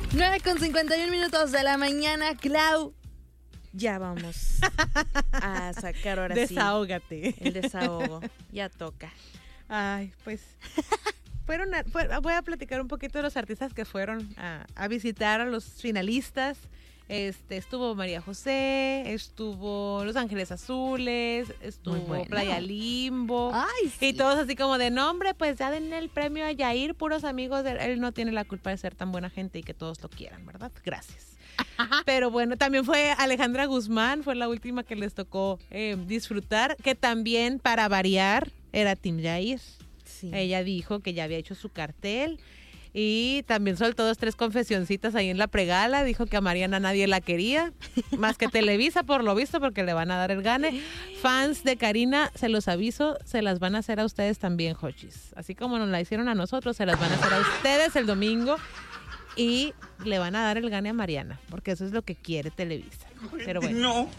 9:51 de la mañana, Clau. Ya vamos a sacar ahora sí. Desahógate. El desahogo. Ya toca. Ay, pues voy a platicar un poquito de los artistas que fueron a visitar a los finalistas. Estuvo María José, estuvo Los Ángeles Azules, estuvo Playa Limbo. Ay, sí. Y todos así como de nombre, pues ya den el premio a Yair, puros amigos de él. Él no tiene la culpa de ser tan buena gente y que todos lo quieran, ¿verdad? Gracias. Pero bueno, también fue Alejandra Guzmán, fue la última que les tocó disfrutar, que también, para variar, era Team Yair. Sí. Ella dijo que ya había hecho su cartel y también soltó 2-3 confesioncitas ahí en la pregala. Dijo que a Mariana nadie la quería, más que Televisa por lo visto, porque le van a dar el gane. Fans de Karina, se los aviso, se las van a hacer a ustedes también, Jochis. Así como nos la hicieron a nosotros, se las van a hacer a ustedes el domingo. Y le van a dar el gane a Mariana, porque eso es lo que quiere Televisa. Pero bueno. No.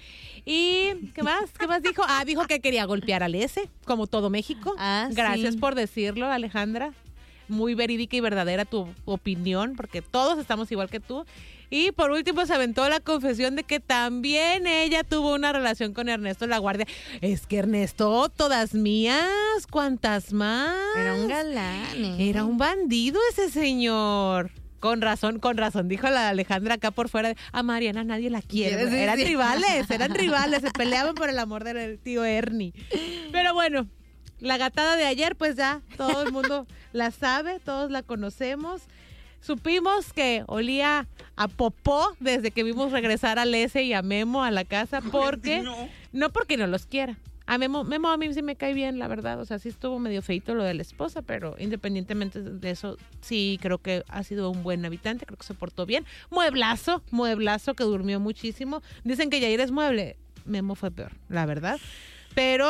¿Y qué más? ¿Qué más dijo? Dijo que quería golpear al S, como todo México. Gracias por decirlo, Alejandra. Muy verídica y verdadera tu opinión, porque todos estamos igual que tú. Y por último se aventó la confesión de que también ella tuvo una relación con Ernesto La Guardia. Es que Ernesto, todas mías, ¿cuántas más? Era un galán. Era un bandido ese señor. Con razón, dijo la Alejandra acá por fuera. A Mariana nadie la quiere. Sí, eran sí. rivales, se peleaban por el amor del tío Ernie. Pero bueno, la gatada de ayer, pues ya todo el mundo la sabe, todos la conocemos. Supimos que olía a popó desde que vimos regresar a Lese y a Memo a la casa, porque no porque no los quiera. A Memo a mí sí me cae bien, la verdad. O sea, sí estuvo medio feito lo de la esposa, pero independientemente de eso, sí creo que ha sido un buen habitante, creo que se portó bien. Mueblazo que durmió muchísimo. Dicen que Yair es mueble. Memo fue peor, la verdad. Pero,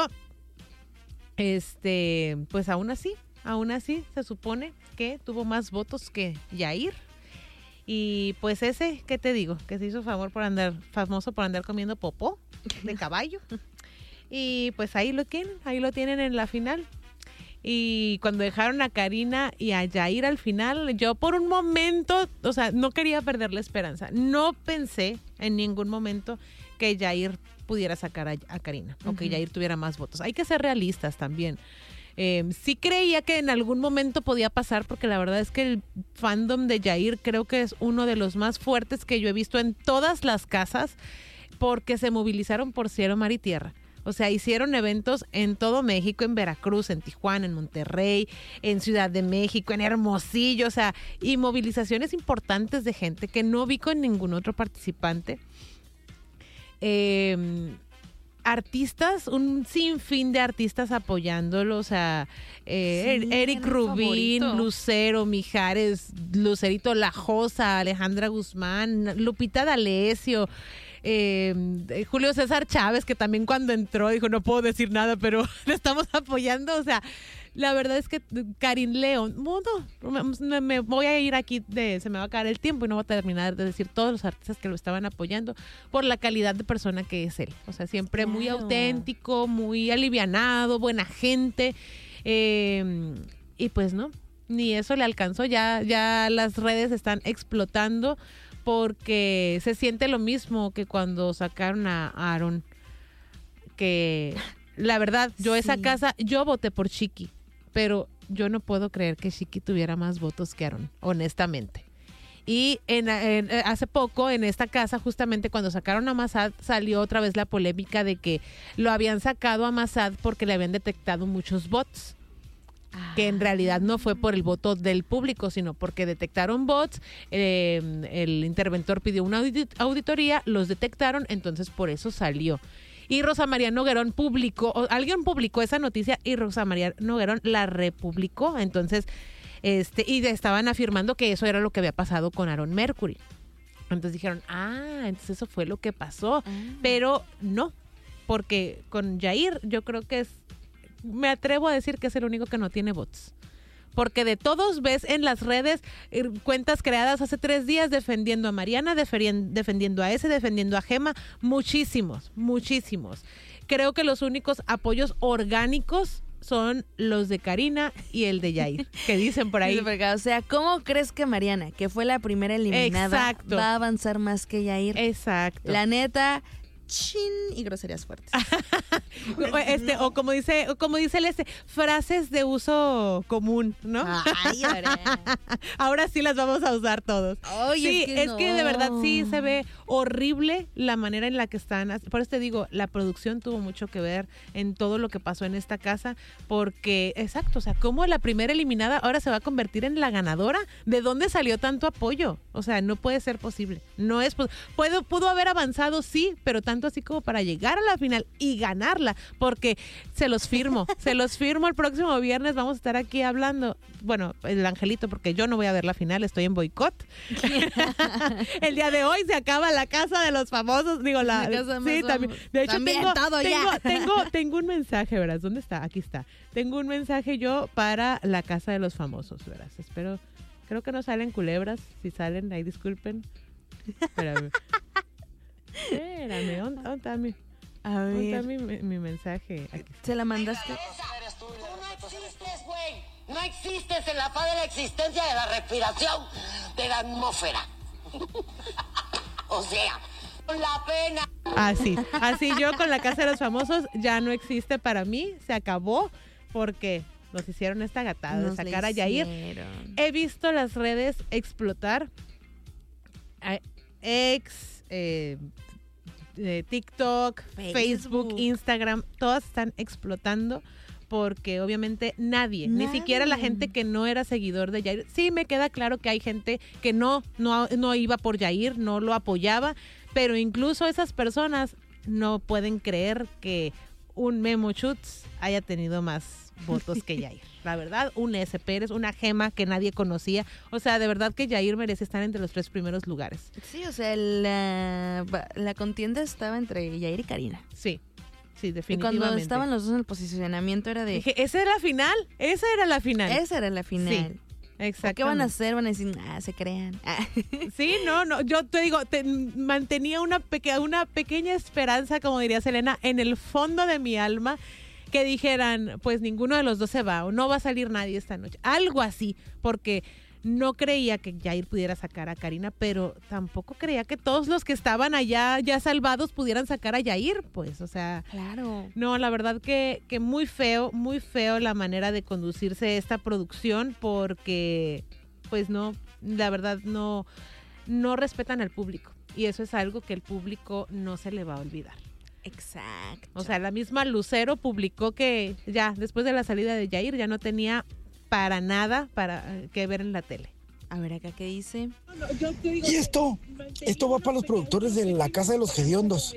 pues aún así se supone que tuvo más votos que Yair. Y pues ese, ¿qué te digo? Que se hizo famoso por andar comiendo popó de caballo. Y pues ahí lo tienen en la final. Y cuando dejaron a Karina y a Yair al final, yo por un momento, o sea, no quería perder la esperanza. No pensé en ningún momento que Yair pudiera sacar a Karina, o que Yair tuviera más votos. Hay que ser realistas también. Sí creía que en algún momento podía pasar, porque la verdad es que el fandom de Yair creo que es uno de los más fuertes que yo he visto en todas las casas, porque se movilizaron por cielo, mar y tierra. O sea, hicieron eventos en todo México, en Veracruz, en Tijuana, en Monterrey, en Ciudad de México, en Hermosillo, o sea, y movilizaciones importantes de gente que no vi con ningún otro participante. Artistas, un sinfín de artistas apoyándolo, o sea, Eric Rubín, favorito. Lucero, Mijares, Lucerito Lajosa, Alejandra Guzmán, Lupita D'Alessio, Julio César Chávez, que también cuando entró dijo, no puedo decir nada, pero le estamos apoyando. O sea, la verdad es que Karin León, me voy a ir aquí, se me va a acabar el tiempo y no voy a terminar de decir todos los artistas que lo estaban apoyando por la calidad de persona que es él. O sea, siempre muy auténtico, muy alivianado, buena gente. Y pues no, ni eso le alcanzó. Ya las redes están explotando, porque se siente lo mismo que cuando sacaron a Aaron, que la verdad, esa casa, yo voté por Chiqui, pero yo no puedo creer que Chiqui tuviera más votos que Aaron, honestamente. Y hace poco en esta casa, justamente cuando sacaron a Mazad, salió otra vez la polémica de que lo habían sacado a Mazad porque le habían detectado muchos bots. Que en realidad no fue por el voto del público, sino porque detectaron bots, el interventor pidió una auditoría, los detectaron, entonces por eso salió. Y Rosa María Noguerón alguien publicó esa noticia y Rosa María Noguerón la republicó, entonces, y estaban afirmando que eso era lo que había pasado con Aaron Mercury. Entonces dijeron, entonces eso fue lo que pasó, pero no, porque con Yair yo creo que me atrevo a decir que es el único que no tiene bots. Porque de todos ves en las redes cuentas creadas hace 3 días defendiendo a Mariana, defendiendo a ese, defendiendo a Gema. Muchísimos. Creo que los únicos apoyos orgánicos son los de Karina y el de Yair, que dicen por ahí. Dice por acá, o sea, ¿cómo crees que Mariana, que fue la primera eliminada, Exacto. va a avanzar más que Yair? Exacto. La neta, chin y groserías fuertes. O como dice el frases de uso común, ¿no? Ay, Ahora sí las vamos a usar todos. Ay, Sí, es que de verdad sí no. se ve horrible la manera en la que están. Por eso te digo, la producción tuvo mucho que ver en todo lo que pasó en esta casa, porque, exacto, o sea, cómo la primera eliminada ahora se va a convertir en la ganadora. ¿De dónde salió tanto apoyo? O sea, no puede ser posible. No es pudo haber avanzado, sí, pero tanto así como para llegar a la final y ganarla, porque se los firmo el próximo viernes vamos a estar aquí hablando, bueno, el Angelito, porque yo no voy a ver la final, estoy en boicot. El día de hoy se acaba la casa de los famosos, digo, La casa sí, más también. De hecho, también todo ya. tengo un mensaje, ¿verdad? ¿Dónde está? Aquí está. Tengo un mensaje yo para la casa de los famosos, ¿verdad? Creo que no salen culebras, si salen, ahí disculpen. Espérame, ¿dónde está mi... A ¿Dónde está ver, mi mensaje? Aquí. ¿se la mandaste? Tú no existes, güey. No existes en la faz de la existencia de la respiración de la atmósfera. O sea, con la pena. Así yo con la casa de los famosos ya no existe para mí, se acabó porque nos hicieron esta gatada de Nos sacar le a Yair. hicieron. He visto las redes explotar, TikTok, Facebook, Instagram, todas están explotando porque obviamente nadie, ni siquiera la gente que no era seguidor de Yair. Sí, me queda claro que hay gente que no iba por Yair, no lo apoyaba, pero incluso esas personas no pueden creer que un Memo Schutz haya tenido más votos que Yair. La verdad, un S. Pérez, una gema que nadie conocía. O sea, de verdad que Yair merece estar entre los 3 primeros lugares. Sí, o sea, la contienda estaba entre Yair y Karina. Sí, Y definitivamente. cuando estaban los dos en el posicionamiento era de... Dije, ¿esa era la final? Esa era la final. Esa era la final. Sí, exactamente. ¿Qué van a hacer? Van a decir, se crean. Sí, no, yo te digo, mantenía una pequeña esperanza, como diría Selena, en el fondo de mi alma, que dijeran, pues ninguno de los dos se va o no va a salir nadie esta noche. Algo así, porque no creía que Yair pudiera sacar a Karina, pero tampoco creía que todos los que estaban allá ya salvados pudieran sacar a Yair, pues, o sea... Claro. No, la verdad que muy feo la manera de conducirse esta producción porque, pues no, la verdad no respetan al público y eso es algo que el público no se le va a olvidar. Exacto. O sea, la misma Lucero publicó que ya después de la salida de Yair ya no tenía para nada que ver en la tele. A ver acá qué dice. Y esto va para los productores de la Casa de los Hediondos.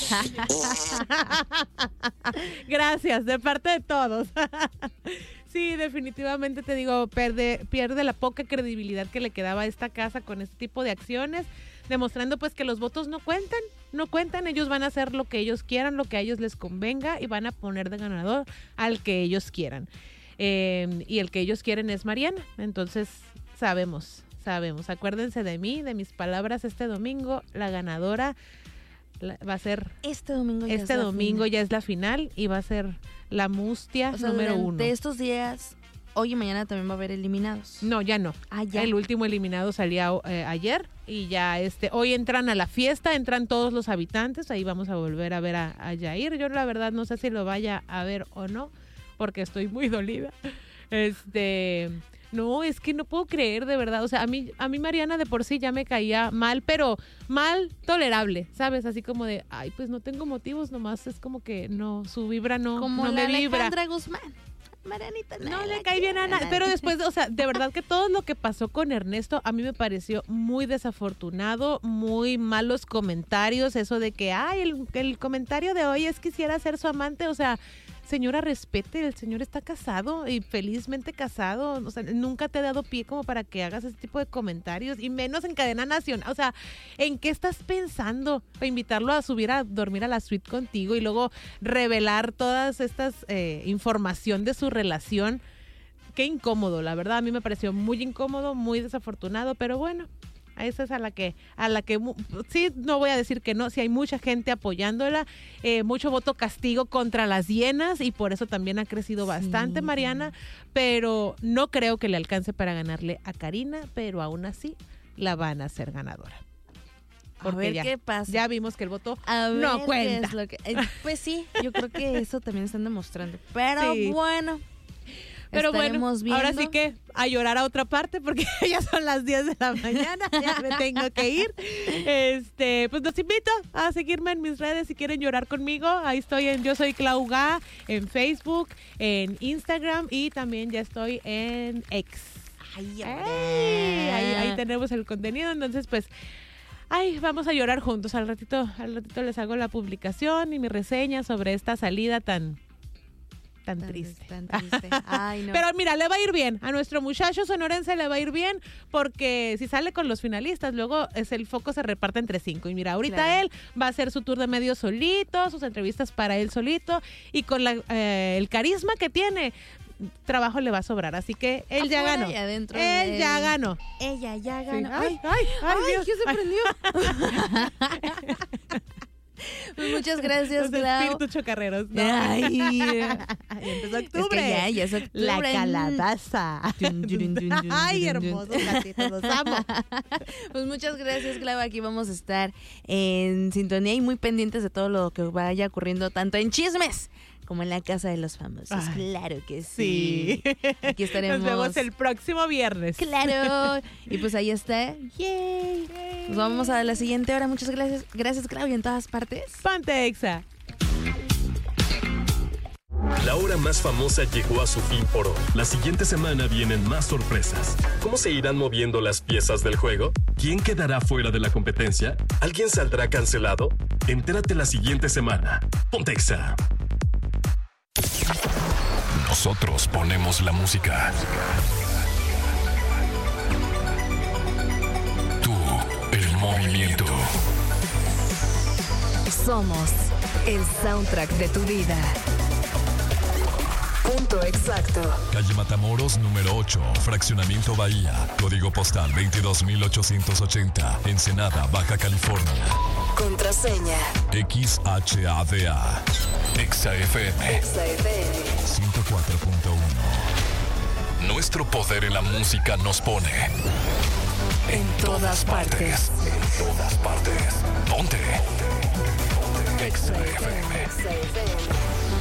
Gracias, de parte de todos. Sí, definitivamente te digo, pierde la poca credibilidad que le quedaba a esta casa con este tipo de acciones, demostrando pues que los votos no cuentan, ellos van a hacer lo que ellos quieran, lo que a ellos les convenga y van a poner de ganador al que ellos quieran. Y el que ellos quieren es Mariana, entonces sabemos, acuérdense de mí, de mis palabras este domingo, la ganadora va a ser... Este domingo ya es la final y va a ser la mustia, o sea, número 1. De estos días, hoy y mañana también va a haber eliminados. No, ya no. Ya. El último eliminado salía ayer y ya hoy entran a la fiesta, entran todos los habitantes, ahí vamos a volver a ver a Yair. Yo la verdad no sé si lo vaya a ver o no, porque estoy muy dolida. No, es que no puedo creer, de verdad. O sea, a mí Mariana de por sí ya me caía mal, pero mal tolerable, ¿sabes? Así como de, ay, pues no tengo motivos, nomás es como que no, su vibra no Como no la me vibra. Alejandra Guzmán. Marianita No le cae bien a nadie, pero después, o sea, de verdad que todo lo que pasó con Ernesto a mí me pareció muy desafortunado, muy malos comentarios, eso de que, ay, el comentario de hoy es quisiera ser su amante, o sea, señora, respete, el señor está casado y felizmente casado, o sea, nunca te ha dado pie como para que hagas ese tipo de comentarios y menos en cadena nacional, o sea, ¿en qué estás pensando? Para invitarlo a subir a dormir a la suite contigo y luego revelar todas estas información de su relación. Qué incómodo, la verdad, a mí me pareció muy incómodo, muy desafortunado, pero bueno, Esa es a la que sí, no voy a decir que no, sí hay mucha gente apoyándola, mucho voto castigo contra las hienas y por eso también ha crecido bastante Mariana, pero no creo que le alcance para ganarle a Karina, pero aún así la van a hacer ganadora. Porque a ver qué pasa. Ya vimos que el voto A ver no qué cuenta. es lo que- pues sí, yo creo que eso también están demostrando. Pero Sí. bueno. Pero bueno, estaremos viendo. ahora sí que a llorar a otra parte porque ya son las 10 de la mañana, ya me tengo que ir. Pues los invito a seguirme en mis redes si quieren llorar conmigo. Ahí estoy Yo Soy Clau Gá en Facebook, en Instagram y también ya estoy en X. Ay, Ahí tenemos el contenido, entonces pues vamos a llorar juntos. Al ratito les hago la publicación y mi reseña sobre esta salida tan triste. Tan triste. Ay, no. Pero mira, le va a ir bien. A nuestro muchacho sonorense le va a ir bien porque si sale con los finalistas, luego el foco se reparte entre 5. Y mira, ahorita Claro. él va a hacer su tour de medios solito, sus entrevistas para él solito y con el carisma que tiene, trabajo le va a sobrar. Así que él ya Afuera ganó. y adentro Él de ya él. ganó. Ella ya Sí. ganó. Ay, Dios. ¿qué se prendió? Pues muchas gracias, Los Clau. espíritus chocarreros. ¿no? Ay, Ahí empezó octubre. es que ya es octubre. La calabaza. Dun, dun, dun, dun, Ay, dun, hermosos dun. gatitos, los amo. Pues muchas gracias, Clau. Aquí vamos a estar en sintonía y muy pendientes de todo lo que vaya ocurriendo, tanto en chismes como en la casa de los famosos. Ay, Claro que sí. Aquí estaremos. Nos vemos el próximo viernes. Claro. Y pues ahí está. Yay. Nos vamos a la siguiente hora. Muchas gracias. Gracias, Clau. Y en todas partes. Ponte Exa. La hora más famosa llegó a su fin por hoy. La siguiente semana vienen más sorpresas. ¿Cómo se irán moviendo las piezas del juego? ¿Quién quedará fuera de la competencia? ¿Alguien saldrá cancelado? Entérate la siguiente semana. Ponte Exa. Nosotros ponemos la música. Tú, el movimiento. Somos el soundtrack de tu vida. Punto exacto. Calle Matamoros, número 8, Fraccionamiento Bahía. Código postal 22880. Ensenada, Baja California. Contraseña. XHADA. Exa FM XFM. 104.1. Nuestro poder en la música nos pone En todas partes. En todas partes. Ponte. Exa FM. XFM.